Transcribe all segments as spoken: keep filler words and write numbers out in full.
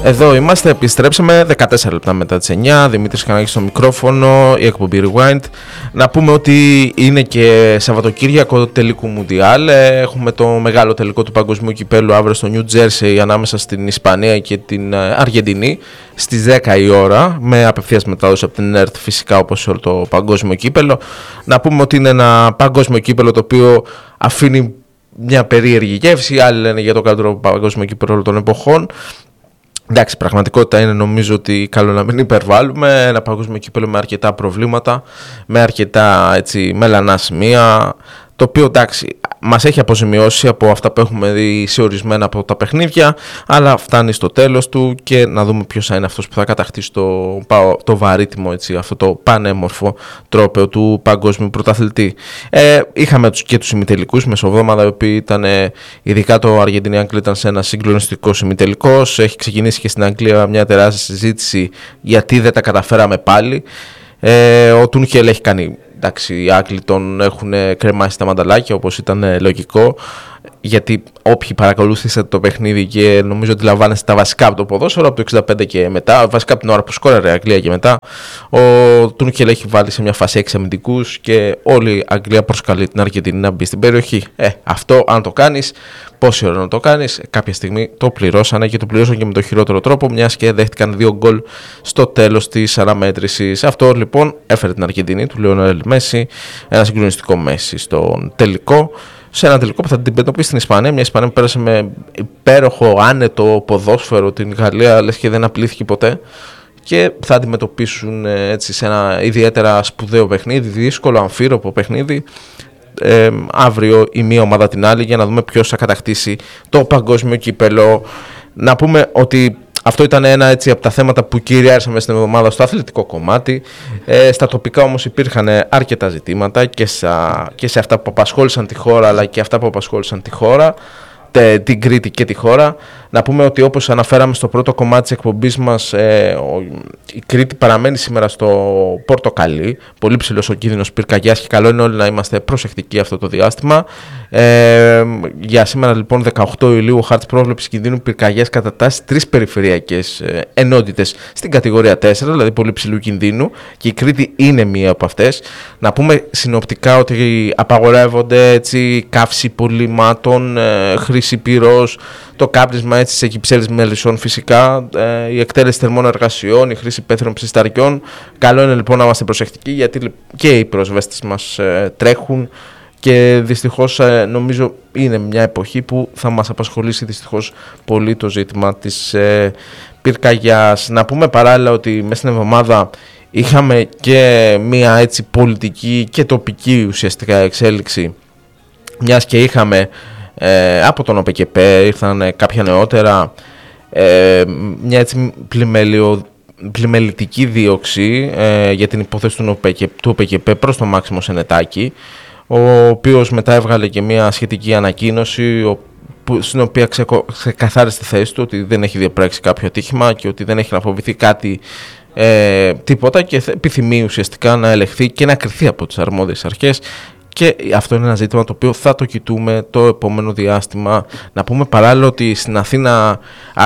Εδώ είμαστε, επιστρέψαμε δεκατέσσερα λεπτά μετά τις εννιά. Δημήτρης Κανάκης στο μικρόφωνο, η εκπομπή Rewind. Να πούμε ότι είναι και Σαββατοκύριακο τελικού Μουντιάλ. Έχουμε το μεγάλο τελικό του Παγκοσμίου Κυπέλλου αύριο στο Νιου Τζέρσεϊ ανάμεσα στην Ισπανία και την Αργεντινή στις δέκα η ώρα, με απευθείας μετάδοση από την ΕΡΤ φυσικά, όπως όλο το Παγκόσμιο Κύπελλο. Να πούμε ότι είναι ένα Παγκόσμιο Κύπελλο το οποίο αφήνει μια περίεργη γεύση. Άλλοι λένε για το καλύτερο Παγκόσμιο Κύπελλο όλων των εποχών. Εντάξει, πραγματικότητα είναι, νομίζω ότι καλό να μην υπερβάλλουμε. Ένα παγκόσμιο κύπελλο με αρκετά προβλήματα, με αρκετά έτσι μελανά σημεία, το οποίο εντάξει μας έχει αποζημιώσει από αυτά που έχουμε δει σε ορισμένα από τα παιχνίδια, αλλά φτάνει στο τέλος του και να δούμε ποιος θα είναι αυτός που θα κατακτήσει το, το βαρύτιμο, έτσι, αυτό το πανέμορφο τρόπαιο του παγκόσμιου πρωταθλητή. Ε, είχαμε τους και τους ημιτελικούς μεσοβδόμαδα, οι οποίοι ήταν, ειδικά το Αργεντινή-Αγγλία ήταν σε ένα συγκλονιστικό ημιτελικός. Έχει ξεκινήσει και στην Αγγλία μια τεράστια συζήτηση γιατί δεν τα καταφέραμε πάλι. Ε, ο Τούνχελ έχει κάνει, εντάξει, οι Άγγλοι τον έχουν κρεμάσει τα μανταλάκια, όπως ήταν λογικό, γιατί όποιοι παρακολούθησαν το παιχνίδι και νομίζω ότι λαμβάνεστε τα βασικά από το ποδόσφαιρο, από το εξήντα πέντε και μετά, βασικά από την ώρα που σκόραρε η Αγγλία και μετά, ο Τούνχελ έχει βάλει σε μια φάση έξι αμυντικούς και όλη η Αγγλία προσκαλεί την Αργεντινή να μπει στην περιοχή. Ε, αυτό αν το κάνεις, πόση ώρα να το κάνεις, κάποια στιγμή το πληρώσανε και το πληρώσαν και με το χειρότερο τρόπο, μιας και δέχτηκαν δύο γκολ στο τέλος της αναμέτρησης. Αυτό λοιπόν έφερε την Αργεντινή του Λιονέλ Μέση, ένα συγκλονιστικό Μέση στον τελικό. Σε ένα τελικό που θα την αντιμετωπίσει στην Ισπανία. Μια Ισπανία που πέρασε με υπέροχο, άνετο ποδόσφαιρο την Γαλλία, λες και δεν απλήθηκε ποτέ. Και θα αντιμετωπίσουν έτσι σε ένα ιδιαίτερα σπουδαίο παιχνίδι, δύσκολο, αμφίροπο παιχνίδι. Ε, αύριο η μία ομάδα την άλλη, για να δούμε ποιος θα κατακτήσει το παγκόσμιο κύπελλο. Να πούμε ότι αυτό ήταν ένα έτσι από τα θέματα που κυριάρχησαν μέσα στην εβδομάδα στο αθλητικό κομμάτι. Ε, στα τοπικά όμως υπήρχαν αρκετά ζητήματα και, σα, και σε αυτά που απασχόλησαν τη χώρα, αλλά και αυτά που απασχόλησαν τη χώρα, τε, την Κρήτη και τη χώρα. Να πούμε ότι, όπως αναφέραμε στο πρώτο κομμάτι της εκπομπής μας, ε, ο, η Κρήτη παραμένει σήμερα στο πορτοκαλί. Πολύ ψηλός ο κίνδυνος πυρκαγιάς και καλό είναι όλοι να είμαστε προσεκτικοί αυτό το διάστημα. Ε, για σήμερα λοιπόν δεκαοκτώ Ιουλίου, ο χάρτης πρόβλεψης κινδύνου πυρκαγιάς κατατάσσει τρεις περιφερειακές ε, ενότητες στην κατηγορία τέσσερα, δηλαδή πολύ ψηλού κινδύνου, και η Κρήτη είναι μία από αυτές. Να πούμε συνοπτικά ότι απαγορεύονται έτσι καύση πολυμάτων, ε, χρήση πυρός, το κάπνισμα έτσι σε κυψέλες μελισσών φυσικά, ε, η εκτέλεση θερμών εργασιών, η χρήση πέθρων ψισταριών. Καλό είναι λοιπόν να είμαστε προσεκτικοί, γιατί και οι πυροσβέστες μας ε, τρέχουν και δυστυχώς ε, νομίζω είναι μια εποχή που θα μας απασχολήσει δυστυχώς πολύ το ζήτημα της ε, πυρκαγιάς. Να πούμε παράλληλα ότι μέσα στην εβδομάδα είχαμε και μια έτσι πολιτική και τοπική ουσιαστικά εξέλιξη, μιας και είχαμε Ε, από τον ΟΠΕΚΕΠΕ ήρθαν ε, κάποια νεότερα, ε, μια έτσι πλημελιο, πλημελητική δίωξη ε, για την υπόθεση του ΟΠΕΚΕΠΕ προς τον Μάξιμο Σενετάκη, ο οποίος μετά έβγαλε και μια σχετική ανακοίνωση ο, που, στην οποία ξεκο, ξεκαθάρισε τη θέση του ότι δεν έχει διαπράξει κάποιο ατύχημα και ότι δεν έχει να φοβηθεί κάτι ε, τίποτα, και επιθυμεί ουσιαστικά να ελεγχθεί και να κριθεί από τις αρμόδιες αρχές. Και αυτό είναι ένα ζήτημα το οποίο θα το κοιτούμε το επόμενο διάστημα. Να πούμε παράλληλα ότι στην Αθήνα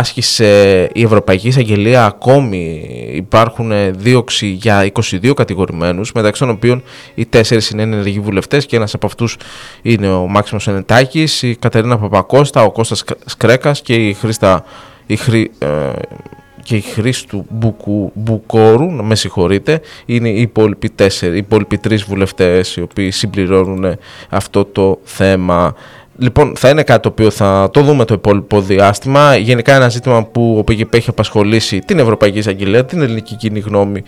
άσκησε η Ευρωπαϊκή Εισαγγελία, ακόμη υπάρχουν δίωξη για είκοσι δύο κατηγορουμένους, μεταξύ των οποίων οι τέσσερις είναι ενεργοί βουλευτές και ένας από αυτούς είναι ο Μάξιμος Σενετάκης, η Κατερίνα Παπακώστα, ο Κώστας Σκρέκας και η Χρήστα... Η Χρή, ε, και η Χρήστου Μπουκου, Μπουκόρου, με συγχωρείτε, είναι οι υπόλοιποι τέσσερις, οι υπόλοιποι τρεις βουλευτές οι οποίοι συμπληρώνουν αυτό το θέμα. Λοιπόν, θα είναι κάτι το οποίο θα το δούμε το υπόλοιπο διάστημα. Γενικά ένα ζήτημα που ο ΠΚΠ έχει απασχολήσει την Ευρωπαϊκή Εισαγγελία, την ελληνική κοινή γνώμη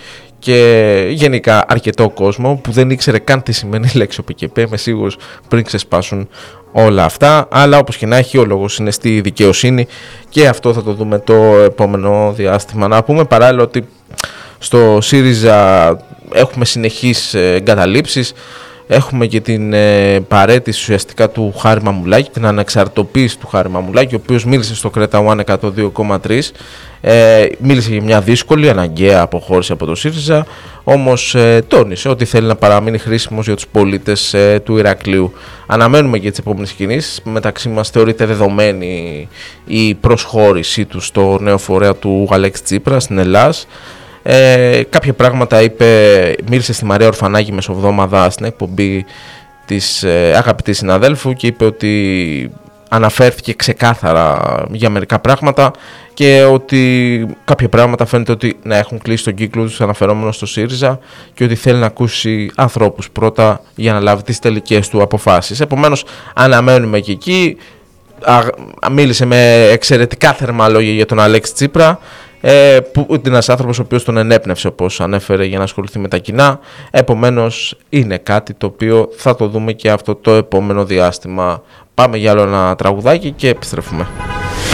και γενικά αρκετό κόσμο που δεν ήξερε καν τι σημαίνει η λέξη ο ΠΚΠ, είμαι σίγουρος, πριν ξεσπάσουν όλα αυτά. Αλλά όπως και να έχει, ο λόγος είναι στη δικαιοσύνη και αυτό θα το δούμε το επόμενο διάστημα. Να πούμε παράλληλα ότι στο ΣΥΡΙΖΑ έχουμε συνεχείς εγκαταλείψεις. Έχουμε και την ε, παρέτηση ουσιαστικά του Χάρη Μαμουλάκη, την ανεξαρτητοποίηση του Χάρη Μαμουλάκη, ο οποίος μίλησε στο Κρέτα One εκατόν δύο κόμμα τρία. Ε, μίλησε για μια δύσκολη, αναγκαία αποχώρηση από το ΣΥΡΙΖΑ, όμως ε, τόνισε ότι θέλει να παραμείνει χρήσιμος για τους πολίτες ε, του Ηρακλείου. Αναμένουμε και τις επόμενες κινήσεις. Μεταξύ μας θεωρείται δεδομένη η προσχώρησή του στο νέο φορέα του Αλέξη Τσίπρα στην Ελλάδα. Ε, κάποια πράγματα είπε, μίλησε στη Μαρία Ορφανάκη μεσοβδόμαδα στην εκπομπή της ε, αγαπητής συναδέλφου και είπε ότι αναφέρθηκε ξεκάθαρα για μερικά πράγματα και ότι κάποια πράγματα φαίνεται ότι να έχουν κλείσει τον κύκλο τους αναφερόμενο στο ΣΥΡΙΖΑ και ότι θέλει να ακούσει ανθρώπους πρώτα για να λάβει τις τελικές του αποφάσεις. Επομένως αναμένουμε και εκεί. Α, μίλησε με εξαιρετικά θερμά λόγια για τον Αλέξη Τσίπρα, ε, που είναι ένας άνθρωπος ο οποίος τον ενέπνευσε, όπως ανέφερε, για να ασχοληθεί με τα κοινά. Επομένως είναι κάτι το οποίο θα το δούμε και αυτό το επόμενο διάστημα. Πάμε για άλλο ένα τραγουδάκι και επιστρέφουμε.